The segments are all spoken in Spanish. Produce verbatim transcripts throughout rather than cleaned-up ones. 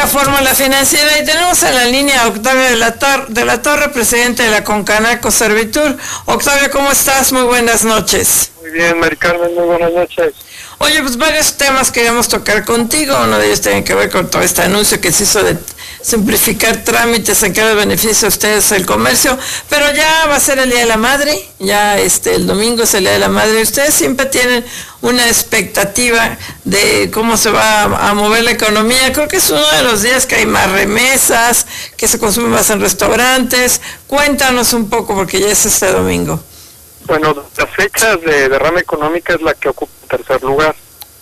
Fórmula Financiera y tenemos en la línea a Octavio de la, Tor- de la Torre, presidente de la Concanaco Servitur. Octavio, ¿cómo estás? Muy buenas noches. Muy bien, Mari Carmen, muy buenas noches. Oye, pues varios temas queríamos tocar contigo. Uno de ellos tiene que ver con todo este anuncio que se hizo de simplificar trámites en que les beneficia a ustedes el comercio, pero ya va a ser el Día de la Madre, ya este el domingo es el Día de la Madre. Ustedes siempre tienen una expectativa de cómo se va a, a mover la economía. Creo que es uno de los días que hay más remesas, que se consume más en restaurantes. Cuéntanos un poco, porque ya es este domingo. Bueno, las fechas de derrama económica es la que ocupa el tercer lugar.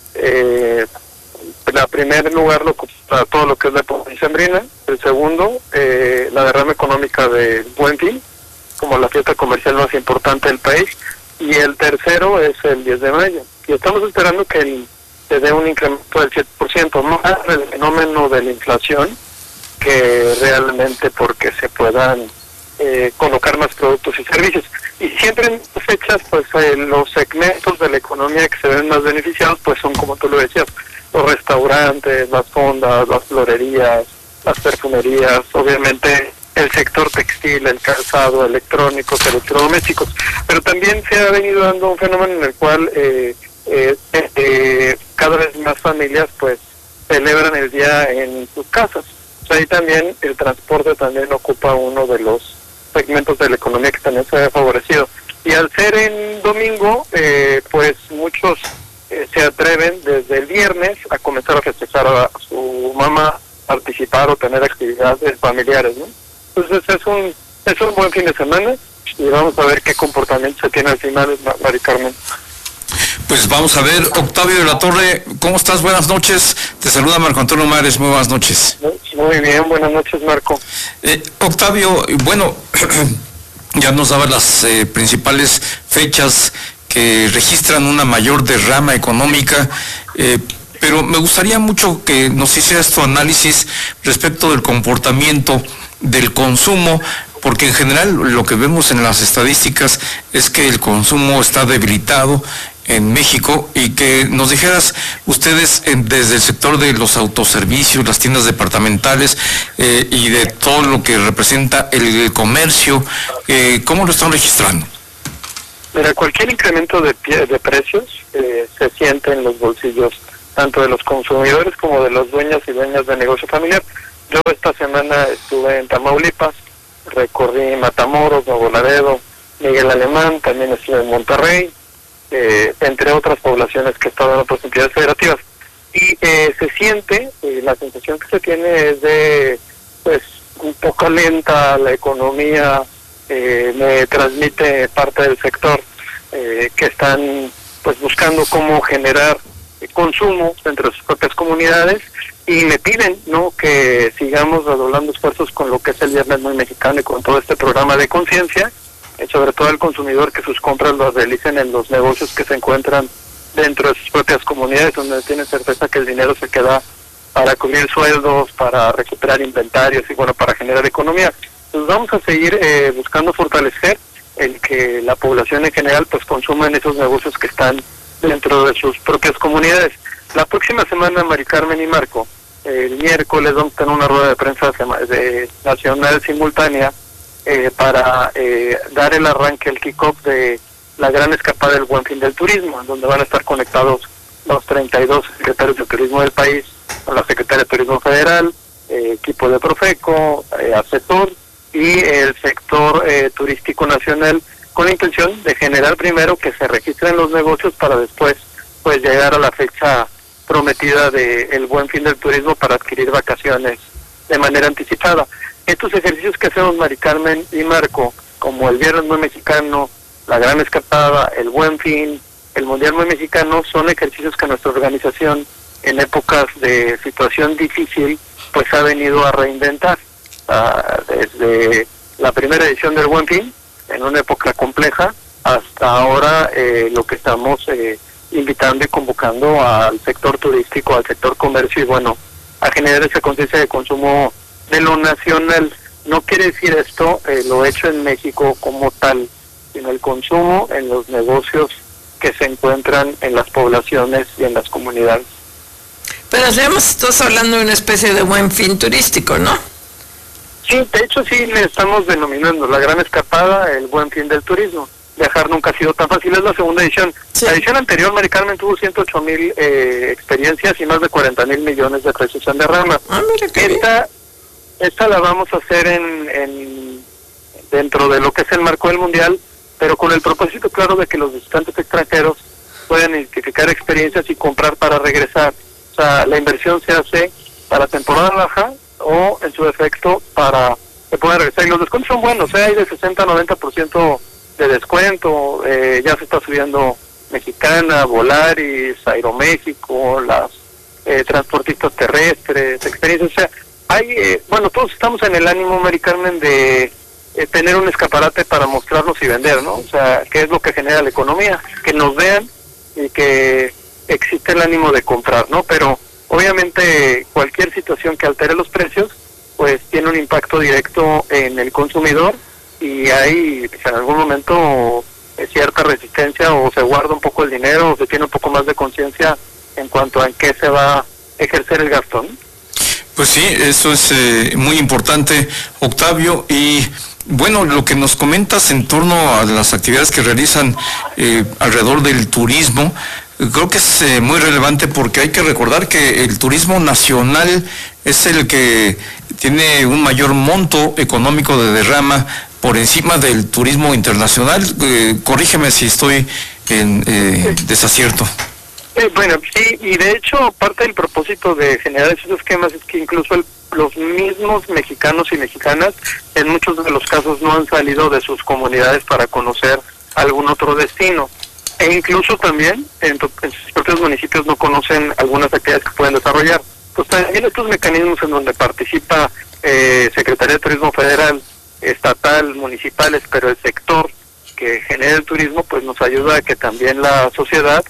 Eh, el primer lugar lo ocupa todo lo que es la época dicembrina. El segundo, eh, la derrama económica de Buen Fin, como la fiesta comercial más importante del país. Y el tercero es el diez de mayo. Y estamos esperando que el, se dé un incremento del siete por ciento, más el fenómeno de la inflación, que realmente porque se puedan eh, colocar más productos y servicios. Y siempre en estas fechas, pues eh, los segmentos de la economía que se ven más beneficiados, pues son, como tú lo decías, los restaurantes, las fondas, las florerías, las perfumerías, obviamente el sector textil, el calzado, electrónicos, electrodomésticos. Pero también se ha venido dando un fenómeno en el cual eh, eh, eh, cada vez más familias pues celebran el día en sus casas. O sea, ahí también el transporte también ocupa uno de los segmentos de la economía que también se ha favorecido. Y al ser en domingo, eh, pues muchos eh, se atreven desde el viernes a comenzar a festejar a su mamá, participar o tener actividades familiares, ¿no? Entonces es un es un buen fin de semana y vamos a ver qué comportamiento se tiene al final, Mari Carmen. Pues vamos a ver, Octavio de la Torre, ¿cómo estás? Buenas noches, te saluda Marco Antonio Mares, muy buenas noches. Muy bien, buenas noches, Marco. Eh, Octavio, bueno, ya nos daba las eh, principales fechas que registran una mayor derrama económica, eh, pero me gustaría mucho que nos hicieras tu análisis respecto del comportamiento del consumo, porque en general lo que vemos en las estadísticas es que el consumo está debilitado en México, y que nos dijeras ustedes en, desde el sector de los autoservicios, las tiendas departamentales eh, y de todo lo que representa el, el comercio, eh, ¿cómo lo están registrando? Mira, cualquier incremento de, pie, de precios eh, se siente en los bolsillos tanto de los consumidores como de los dueños y dueñas de negocio familiar. Yo esta semana estuve en Tamaulipas, recorrí Matamoros, Nuevo Laredo, Miguel Alemán, también estuve en Monterrey, eh, entre otras poblaciones que estaban en otras entidades federativas. Y eh, se siente, eh, la sensación que se tiene es de, pues, un poco lenta la economía, eh, me transmite parte del sector eh, que están, pues, buscando cómo generar eh, consumo entre sus propias comunidades. Y me piden, ¿no?, que sigamos redoblando esfuerzos con lo que es el Viernes Muy Mexicano y con todo este programa de conciencia, eh, sobre todo el consumidor, que sus compras las realicen en los negocios que se encuentran dentro de sus propias comunidades, donde tienen certeza que el dinero se queda para cubrir sueldos, para recuperar inventarios y, bueno, para generar economía. Entonces vamos a seguir eh, buscando fortalecer el que la población en general pues consuma en esos negocios que están dentro de sus propias comunidades. La próxima semana, Mari Carmen y Marco, el miércoles vamos a tener una rueda de prensa de nacional simultánea eh, para eh, dar el arranque, el kick-off de la gran escapada del Buen Fin del Turismo, donde van a estar conectados los treinta y dos secretarios de turismo del país, con la Secretaría de Turismo Federal, eh, equipo de Profeco, eh, ACETUR y el sector eh, turístico nacional, con la intención de generar primero que se registren los negocios para después pues llegar a la fecha prometida de el Buen Fin del Turismo para adquirir vacaciones de manera anticipada. Estos ejercicios que hacemos, Mari Carmen y Marco, como el Viernes Muy Mexicano, la Gran Escapada, el Buen Fin, el Mundial Muy Mexicano, son ejercicios que nuestra organización en épocas de situación difícil pues ha venido a reinventar. Uh, desde la primera edición del Buen Fin, en una época compleja, hasta ahora eh, lo que estamos eh, invitando y convocando al sector turístico, al sector comercio y, bueno, a generar esa conciencia de consumo de lo nacional. No quiere decir esto eh, lo hecho en México como tal, sino el consumo en los negocios que se encuentran en las poblaciones y en las comunidades. Pero digamos, estás hablando de una especie de buen fin turístico, ¿no? Sí, de hecho sí le estamos denominando la gran escapada, el buen fin del turismo. Viajar nunca ha sido tan fácil, es la segunda edición. Sí. La edición anterior, Mari Carmen, tuvo ciento ocho mil eh, experiencias y más de cuarenta mil millones de pesos en derrama. Ah, mira qué esta, esta la vamos a hacer en, en dentro de lo que es el marco del Mundial, pero con el propósito claro de que los visitantes extranjeros puedan identificar experiencias y comprar para regresar. O sea, la inversión se hace para temporada baja o, en su defecto, para que puedan regresar. Y los descuentos son buenos, ¿eh? Hay de sesenta a noventa por ciento de descuento, eh, ya se está subiendo Mexicana, Volaris, Aeroméxico, las eh, transportistas terrestres, experiencias. O sea, hay, eh, bueno, todos estamos en el ánimo, Mari Carmen, de eh, tener un escaparate para mostrarnos y vender, ¿no? O sea, ¿qué es lo que genera la economía? Que nos vean y que existe el ánimo de comprar, ¿no? Pero obviamente cualquier situación que altere los precios, pues tiene un impacto directo en el consumidor y hay pues, en algún momento eh, cierta resistencia o se guarda un poco el dinero o se tiene un poco más de conciencia en cuanto a en qué se va a ejercer el gasto, ¿no? Pues sí, eso es eh, muy importante, Octavio, y bueno, lo que nos comentas en torno a las actividades que realizan eh, alrededor del turismo, creo que es eh, muy relevante porque hay que recordar que el turismo nacional es el que tiene un mayor monto económico de derrama por encima del turismo internacional. Eh, corrígeme si estoy en eh, desacierto. Eh, bueno, sí, y de hecho parte del propósito de generar esos esquemas es que incluso el, los mismos mexicanos y mexicanas en muchos de los casos no han salido de sus comunidades para conocer algún otro destino. E incluso también en, en sus propios municipios no conocen algunas actividades que pueden desarrollar. Pues también estos mecanismos en donde participa eh, Secretaría de Turismo Federal, estatal, municipales, pero el sector que genera el turismo, pues nos ayuda a que también la sociedad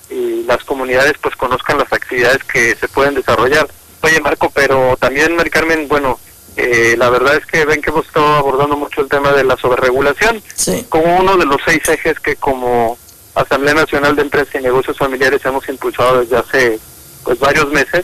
y las comunidades pues conozcan las actividades que se pueden desarrollar. Oye, Marco, pero también, Mari Carmen, bueno, eh, la verdad es que ven que hemos estado abordando mucho el tema de la sobreregulación, sí, como uno de los seis ejes que como Asamblea Nacional de Empresas y Negocios Familiares hemos impulsado desde hace pues varios meses,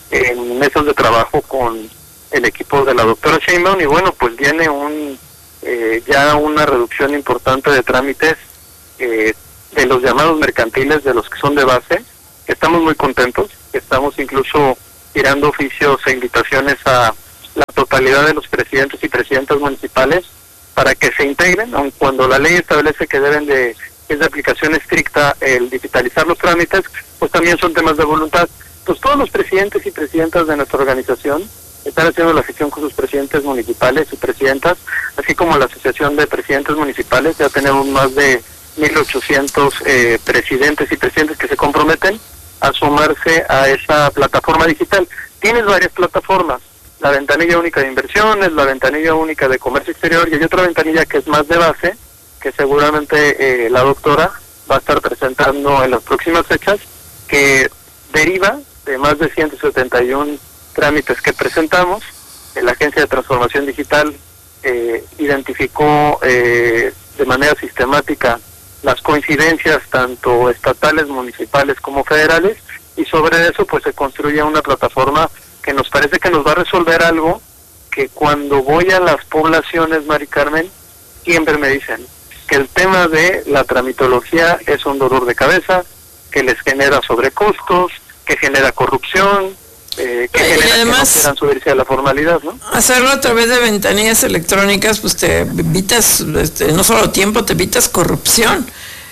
en mesas de trabajo con el equipo de la doctora Sheinbaum, y bueno, pues viene un eh, ya una reducción importante de trámites eh, de los llamados mercantiles, de los que son de base. Estamos muy contentos, estamos incluso tirando oficios e invitaciones a la totalidad de los presidentes y presidentas municipales para que se integren, aun cuando la ley establece que deben de, es de aplicación estricta el digitalizar los trámites, pues también son temas de voluntad. Pues todos los presidentes y presidentas de nuestra organización están haciendo la gestión con sus presidentes municipales y presidentas, así como la Asociación de Presidentes Municipales. Ya tenemos más de mil ochocientos eh, presidentes y presidentes que se comprometen a sumarse a esa plataforma digital. Tienes varias plataformas, la ventanilla única de inversiones, la ventanilla única de comercio exterior, y hay otra ventanilla que es más de base, que seguramente eh, la doctora va a estar presentando en las próximas fechas, que deriva de más de ciento setenta y uno trámites que presentamos. La Agencia de Transformación Digital eh, identificó eh, de manera sistemática las coincidencias tanto estatales, municipales como federales, y sobre eso pues se construye una plataforma que nos parece que nos va a resolver algo que cuando voy a las poblaciones, Mari Carmen, siempre me dicen que el tema de la tramitología es un dolor de cabeza, que les genera sobrecostos, que genera corrupción, eh, que y genera además, que no quieran subirse a la formalidad, ¿no? Hacerlo a través de ventanillas electrónicas, pues te evitas, este, no solo tiempo, te evitas corrupción.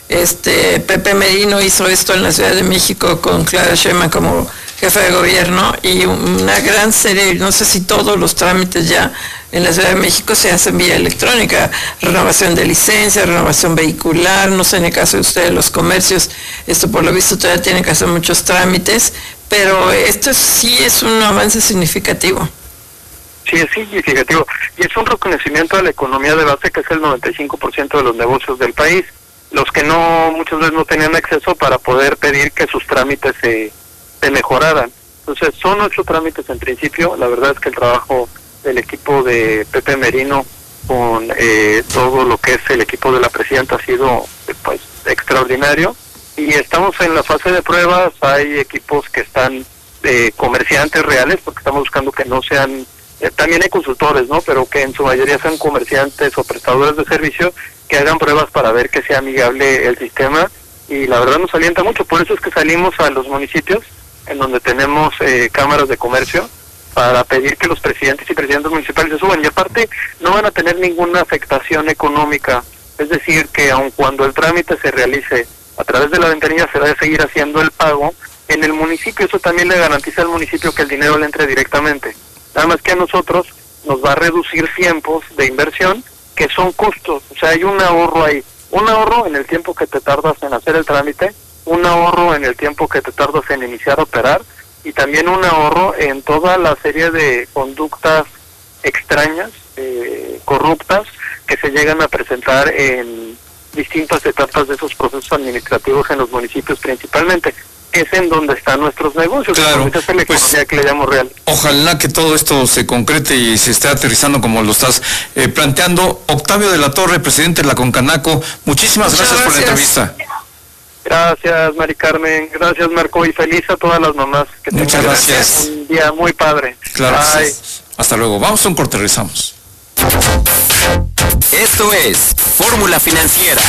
Este Pepe Merino hizo esto en la Ciudad de México con Clara Sheinbaum como jefe de gobierno, y una gran serie, no sé si todos los trámites ya en la Ciudad de México se hacen vía electrónica, renovación de licencia, renovación vehicular, no sé en el caso de ustedes los comercios, esto por lo visto todavía tienen que hacer muchos trámites, pero esto sí es un avance significativo. Sí, es significativo, y es un reconocimiento de la economía de base, que es el noventa y cinco por ciento de los negocios del país, los que no, muchas veces no tenían acceso para poder pedir que sus trámites se, se mejoraran. Entonces, son ocho trámites en principio. La verdad es que el trabajo del equipo de Pepe Merino con eh, todo lo que es el equipo de la presidenta ha sido pues extraordinario, y estamos en la fase de pruebas. Hay equipos que están eh, comerciantes reales, porque estamos buscando que no sean, eh, también hay consultores, ¿no? Pero que en su mayoría sean comerciantes o prestadores de servicio, que hagan pruebas para ver que sea amigable el sistema, y la verdad nos alienta mucho. Por eso es que salimos a los municipios en donde tenemos eh, cámaras de comercio, para pedir que los presidentes y presidentes municipales se suban, y aparte no van a tener ninguna afectación económica, es decir, que aun cuando el trámite se realice a través de la ventanilla, se va a seguir haciendo el pago en el municipio. Eso también le garantiza al municipio que el dinero le entre directamente, nada más que a nosotros nos va a reducir tiempos de inversión, que son costos. O sea, hay un ahorro ahí, un ahorro en el tiempo que te tardas en hacer el trámite, un ahorro en el tiempo que te tardas en iniciar a operar, y también un ahorro en toda la serie de conductas extrañas, eh, corruptas, que se llegan a presentar en distintas etapas de esos procesos administrativos en los municipios principalmente, que es en donde están nuestros negocios. Claro, esa es la pues, economía que le llamo real. Ojalá que todo esto se concrete y se esté aterrizando como lo estás eh, planteando. Octavio de la Torre, presidente de la Concanaco, muchísimas gracias, gracias por la entrevista. Gracias, Mari Carmen. Gracias, Marco. Y feliz a todas las mamás. Que Muchas gracias. Un día muy padre. Claro. Sí. Hasta luego. Vamos a un corte, regresamos. Esto es Fórmula Financiera.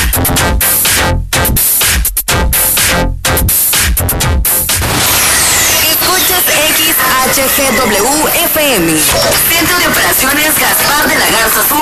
Escuchas X H G W F M. Centro de Operaciones Gaspar de la Garza Sur.